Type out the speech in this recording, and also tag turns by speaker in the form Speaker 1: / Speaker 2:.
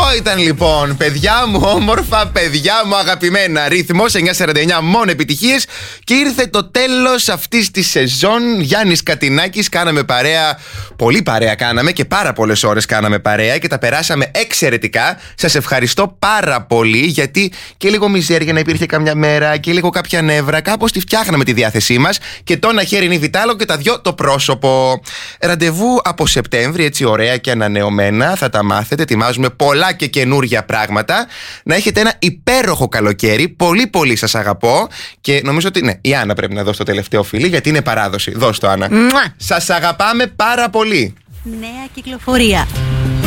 Speaker 1: ήταν λοιπόν, παιδιά μου όμορφα, παιδιά μου αγαπημένα. Ρυθμός 949, μόνο επιτυχίες. Και ήρθε το τέλος αυτής της σεζόν. Γιάννης Κατινάκης, κάναμε παρέα. Πολύ παρέα κάναμε και πάρα πολλές ώρες κάναμε παρέα και τα περάσαμε εξαιρετικά. Σας ευχαριστώ πάρα πολύ, γιατί και λίγο μιζέρια να υπήρχε καμιά μέρα και λίγο κάποια νεύρα. Κάπως τη φτιάχναμε τη διάθεσή μας. Και το ένα χέρι είναι βιτάλο και τα δυο το πρόσωπο. Ραντεβού από Σεπτέμβρη, έτσι ωραία και ανανεωμένα. Θα τα μάθετε. Ετοιμάζουμε πολλά και καινούργια πράγματα. Να έχετε ένα υπέροχο καλοκαίρι. Πολύ πολύ σας αγαπώ. Και νομίζω ότι ναι, η Άννα πρέπει να δώσει το τελευταίο φιλί, γιατί είναι παράδοση. Δώσ' το, Άννα. Σας αγαπάμε πάρα πολύ.
Speaker 2: Νέα κυκλοφορία.